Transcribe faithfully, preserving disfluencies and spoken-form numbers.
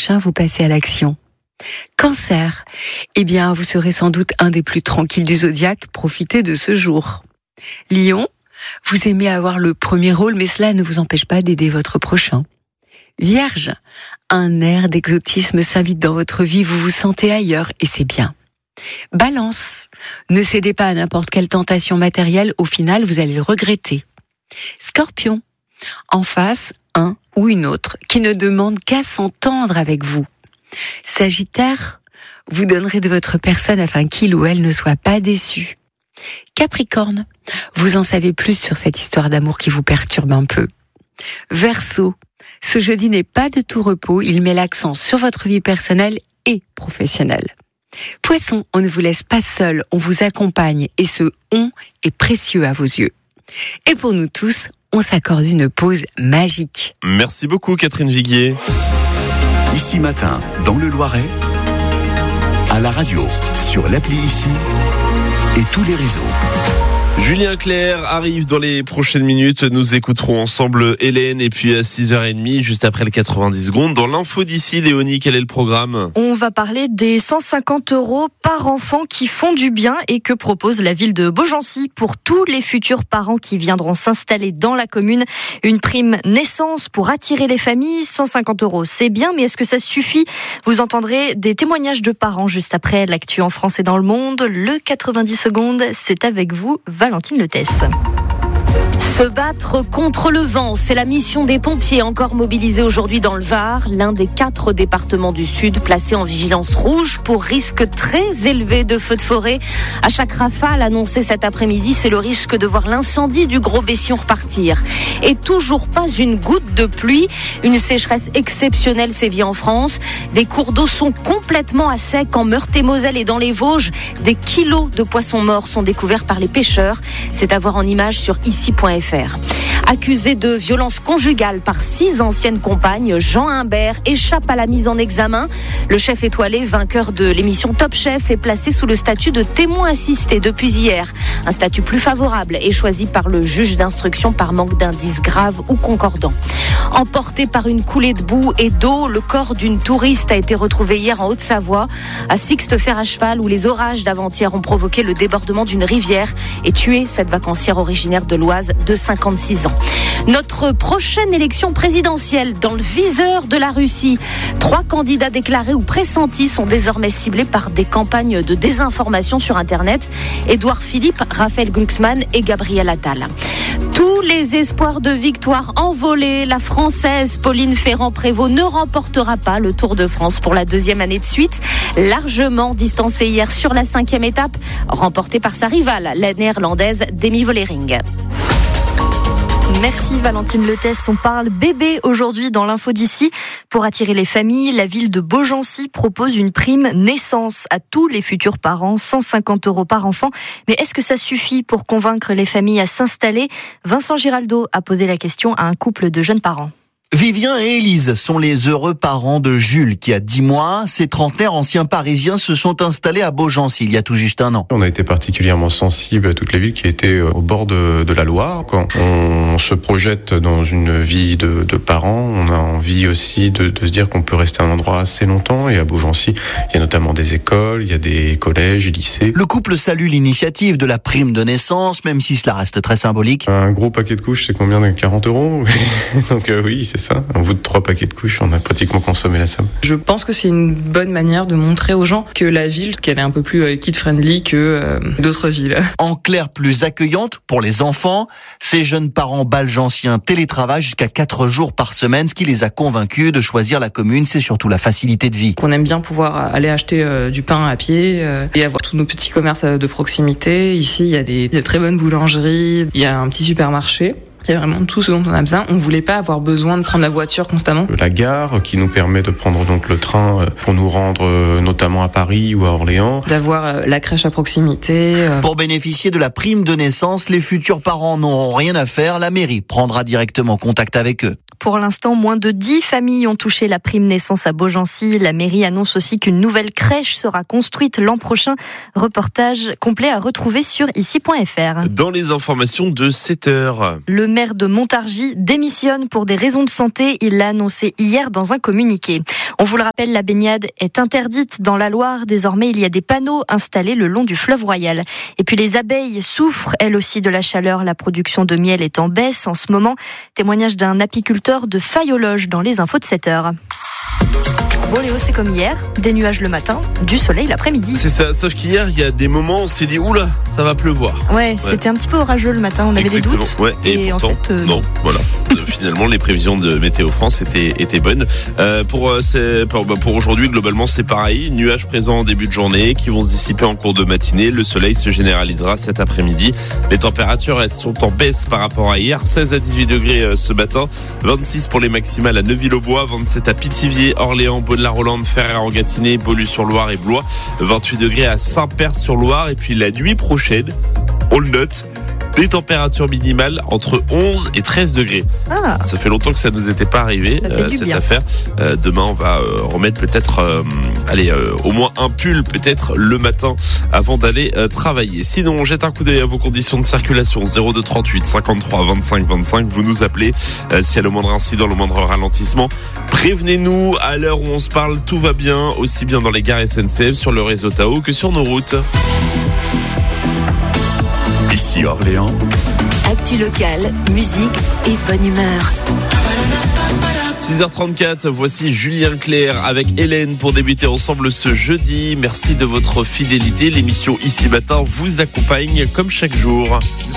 prochain, vous passez à l'action. Cancer, eh bien, vous serez sans doute un des plus tranquilles du zodiaque, profitez de ce jour. Lion, vous aimez avoir le premier rôle, mais cela ne vous empêche pas d'aider votre prochain. Vierge, un air d'exotisme s'invite dans votre vie, vous vous sentez ailleurs et c'est bien. Balance, ne cédez pas à n'importe quelle tentation matérielle, au final vous allez le regretter. Scorpion, en face, un ou une autre qui ne demande qu'à s'entendre avec vous. Sagittaire, vous donnerez de votre personne afin qu'il ou elle ne soit pas déçu. Capricorne, vous en savez plus sur cette histoire d'amour qui vous perturbe un peu. Verseau, ce jeudi n'est pas de tout repos, il met l'accent sur votre vie personnelle et professionnelle. Poisson, on ne vous laisse pas seul, on vous accompagne et ce « on » est précieux à vos yeux. Et pour nous tous, on s'accorde une pause magique. Merci beaucoup Catherine Viguier. Ici Matin, dans le Loiret, à la radio, sur l'appli Ici et tous les réseaux. Julien Clerc arrive dans les prochaines minutes. Nous écouterons ensemble Hélène et puis à six heures trente, juste après les quatre-vingt-dix secondes. Dans l'info d'ici, Léonie, quel est le programme ? On va parler des cent cinquante euros par enfant qui font du bien et que propose la ville de Beaugency pour tous les futurs parents qui viendront s'installer dans la commune. Une prime naissance pour attirer les familles. cent cinquante euros, c'est bien, mais est-ce que ça suffit ? Vous entendrez des témoignages de parents juste après l'actu en France et dans le monde. Le quatre-vingt-dix secondes, c'est avec vous, Valentine Letesse. Se battre contre le vent, c'est la mission des pompiers encore mobilisés aujourd'hui dans le Var, l'un des quatre départements du Sud placés en vigilance rouge pour risque très élevé de feux de forêt. À chaque rafale annoncée cet après-midi, c'est le risque de voir l'incendie du Gros Bession repartir. Et toujours pas une goutte de pluie. Une sécheresse exceptionnelle sévit en France. Des cours d'eau sont complètement à sec en Meurthe-et-Moselle et dans les Vosges. Des kilos de poissons morts sont découverts par les pêcheurs. C'est à voir en images sur ici point f r. Accusé de violence conjugale par six anciennes compagnes, Jean Humbert échappe à la mise en examen. Le chef étoilé, vainqueur de l'émission Top Chef, est placé sous le statut de témoin assisté depuis hier. Un statut plus favorable est choisi par le juge d'instruction par manque d'indices graves ou concordants. Emporté par une coulée de boue et d'eau, le corps d'une touriste a été retrouvé hier en Haute-Savoie, à Sixte-Fer à cheval, où les orages d'avant-hier ont provoqué le débordement d'une rivière et tué cette vacancière originaire de l'Oise de cinquante-six ans. Notre prochaine élection présidentielle dans le viseur de la Russie. Trois candidats déclarés ou pressentis sont désormais ciblés par des campagnes de désinformation sur Internet. Édouard Philippe, Raphaël Glucksmann et Gabriel Attal. Tous les espoirs de victoire envolés. La Française Pauline Ferrand-Prévot ne remportera pas le Tour de France pour la deuxième année de suite. Largement distancée hier sur la cinquième étape, remportée par sa rivale, la néerlandaise Demi Vollering. Merci Valentine Letesse. On parle bébé aujourd'hui dans l'info d'ici. Pour attirer les familles, la ville de Beaugency propose une prime naissance à tous les futurs parents, cent cinquante euros par enfant. Mais est-ce que ça suffit pour convaincre les familles à s'installer ? Vincent Giraldo a posé la question à un couple de jeunes parents. Vivien et Élise sont les heureux parents de Jules qui a dix mois. Ces trentenaires anciens parisiens se sont installés à Beaugency il y a tout juste un an. On a été particulièrement sensible à toutes les villes qui étaient au bord de, de la Loire. Quand on se projette dans une vie de, de parents, on a envie aussi de, de se dire qu'on peut rester à un endroit assez longtemps. Et à Beaugency, il y a notamment des écoles, il y a des collèges et lycées. Le couple salue l'initiative de la prime de naissance, même si cela reste très symbolique. Un gros paquet de couches, c'est combien ? quarante euros. Donc euh, oui, c'est ça. Au bout de trois paquets de couches, on a pratiquement consommé la somme. Je pense que c'est une bonne manière de montrer aux gens que la ville, qu'elle est un peu plus kid-friendly que euh, d'autres villes. En clair, plus accueillante pour les enfants. Ces jeunes parents balgenciens télétravaillent jusqu'à quatre jours par semaine. Ce qui les a convaincus de choisir la commune, c'est surtout la facilité de vie. On aime bien pouvoir aller acheter euh, du pain à pied euh, et avoir tous nos petits commerces de proximité. Ici, il y a des, des très bonnes boulangeries, il y a un petit supermarché. Il y a vraiment tout ce dont on a besoin. On voulait pas avoir besoin de prendre la voiture constamment. La gare qui nous permet de prendre donc le train pour nous rendre notamment à Paris ou à Orléans. D'avoir la crèche à proximité. Pour bénéficier de la prime de naissance, les futurs parents n'auront rien à faire. La mairie prendra directement contact avec eux. Pour l'instant, moins de dix familles ont touché la prime naissance à Beaugency. La mairie annonce aussi qu'une nouvelle crèche sera construite l'an prochain. Reportage complet à retrouver sur ici point f r. Dans les informations de sept heures. Le maire de Montargis démissionne pour des raisons de santé. Il l'a annoncé hier dans un communiqué. On vous le rappelle, la baignade est interdite dans la Loire. Désormais, il y a des panneaux installés le long du fleuve Royal. Et puis les abeilles souffrent, elles aussi, de la chaleur. La production de miel est en baisse en ce moment. Témoignage d'un apiculteur de Fayologe dans les infos de sept heures. Bon Léo, c'est comme hier, des nuages le matin, du soleil l'après-midi. C'est ça, sauf qu'hier, il y a des moments où on s'est dit, oula, ça va pleuvoir. Ouais, Ouais. c'était un petit peu orageux le matin, on avait Exactement. des doutes. Ouais. Et, Et pourtant, en fait, euh, non, voilà. Euh, Finalement, les prévisions de Météo France étaient, étaient bonnes. Euh, pour, euh, c'est, pour, bah, pour aujourd'hui, globalement, c'est pareil. Nuages présents en début de journée qui vont se dissiper en cours de matinée. Le soleil se généralisera cet après-midi. Les températures elles sont en baisse par rapport à hier. seize à dix-huit degrés euh, ce matin. vingt-six pour les maximales à Neuville-aux-Bois. vingt-sept à Pithiviers, Orléans, Beaune-la-Rolande, Ferrer-en-Gâtinais, Beaulieu-sur-Loire et Blois. vingt-huit degrés à Saint-Père-sur-Loire. Et puis la nuit prochaine, on le note, des températures minimales entre onze et treize degrés. Ah, Ça fait longtemps que ça nous était pas arrivé, Ça fait du cette bien. affaire. Euh, demain, on va euh, remettre peut-être, euh, allez, euh, au moins un pull peut-être le matin avant d'aller euh, travailler. Sinon, on jette un coup d'œil à vos conditions de circulation. zéro deux trente-huit cinquante-trois vingt-cinq vingt-cinq. Vous nous appelez euh, s'il y a le moindre incident, le moindre ralentissement. Prévenez-nous. À l'heure où on se parle, tout va bien, aussi bien dans les gares S N C F, sur le réseau Tao que sur nos routes. Ici Orléans, Actu locale, musique et bonne humeur. six heures trente-quatre, voici Julien Clerc avec Hélène pour débuter ensemble ce jeudi. Merci de votre fidélité. L'émission Ici Matin vous accompagne comme chaque jour.